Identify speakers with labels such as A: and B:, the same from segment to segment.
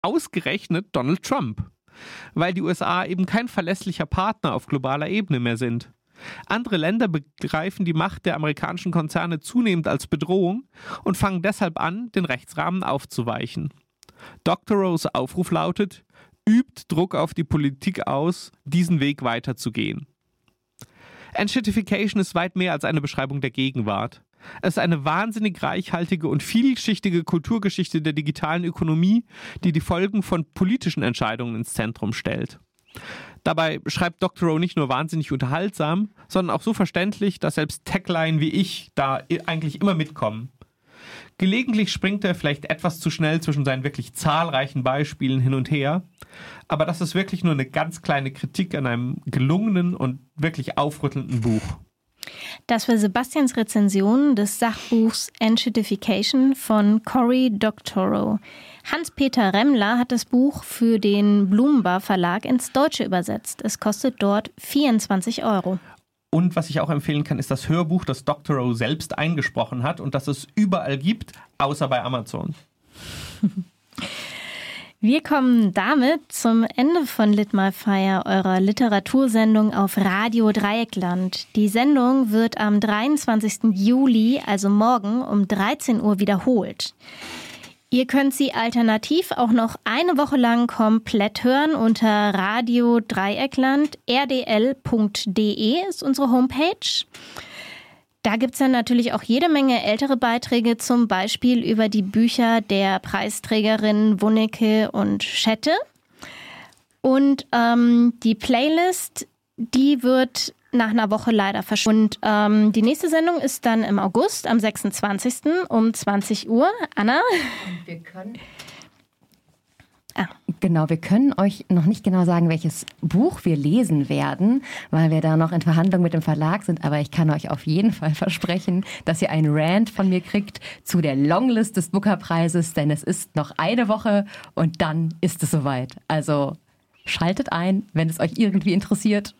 A: ausgerechnet Donald Trump, weil die USA eben kein verlässlicher Partner auf globaler Ebene mehr sind. Andere Länder begreifen die Macht der amerikanischen Konzerne zunehmend als Bedrohung und fangen deshalb an, den Rechtsrahmen aufzuweichen. Dr. Rows Aufruf lautet: Übt Druck auf die Politik aus, diesen Weg weiterzugehen. Entshittification ist weit mehr als eine Beschreibung der Gegenwart. Es ist eine wahnsinnig reichhaltige und vielschichtige Kulturgeschichte der digitalen Ökonomie, die die Folgen von politischen Entscheidungen ins Zentrum stellt. Dabei schreibt Dr. Row nicht nur wahnsinnig unterhaltsam, sondern auch so verständlich, dass selbst Techline wie ich da eigentlich immer mitkommen. Gelegentlich springt er vielleicht etwas zu schnell zwischen seinen wirklich zahlreichen Beispielen hin und her, aber das ist wirklich nur eine ganz kleine Kritik an einem gelungenen und wirklich aufrüttelnden Buch.
B: Das war Sebastians Rezension des Sachbuchs Entshittification von Cory Doctorow. Hans-Peter Remmler hat das Buch für den Blumenbar Verlag ins Deutsche übersetzt. Es kostet dort 24 €.
A: Und was ich auch empfehlen kann, ist das Hörbuch, das Dr. Row selbst eingesprochen hat und das es überall gibt, außer bei Amazon.
B: Wir kommen damit zum Ende von Litmalfire, eurer Literatursendung auf Radio Dreieckland. Die Sendung wird am 23. Juli, also morgen, um 13 Uhr wiederholt. Ihr könnt sie alternativ auch noch eine Woche lang komplett hören unter Radio Dreieckland. rdl.de ist unsere Homepage. Da gibt es dann natürlich auch jede Menge ältere Beiträge, zum Beispiel über die Bücher der Preisträgerinnen Wunneke und Schette. Und die Playlist, die wird nach einer Woche leider verschwunden. Und die nächste Sendung ist dann im August, am 26. um 20 Uhr. Anna?
C: Und wir können... Genau, wir können euch noch nicht genau sagen, welches Buch wir lesen werden, weil wir da noch in Verhandlung mit dem Verlag sind. Aber ich kann euch auf jeden Fall versprechen, dass ihr einen Rant von mir kriegt zu der Longlist des Booker-Preises, denn es ist noch eine Woche und dann ist es soweit. Also schaltet ein, wenn es euch irgendwie interessiert.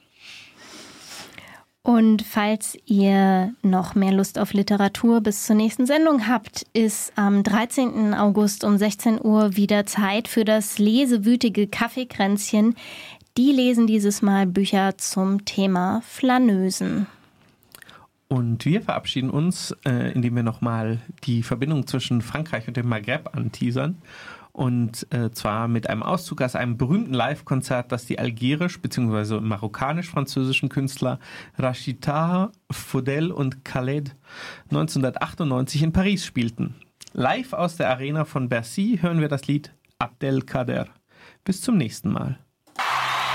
B: Und falls ihr noch mehr Lust auf Literatur bis zur nächsten Sendung habt, ist am 13. August um 16 Uhr wieder Zeit für das lesewütige Kaffeekränzchen. Die lesen dieses Mal Bücher zum Thema Flaneusen.
A: Und wir verabschieden uns, indem wir nochmal die Verbindung zwischen Frankreich und dem Maghreb anteasern. Und zwar mit einem Auszug aus einem berühmten Live-Konzert, das die algerisch- bzw. marokkanisch-französischen Künstler Rachita, Faudel und Khaled 1998 in Paris spielten. Live aus der Arena von Bercy hören wir das Lied Abdelkader. Bis zum nächsten Mal.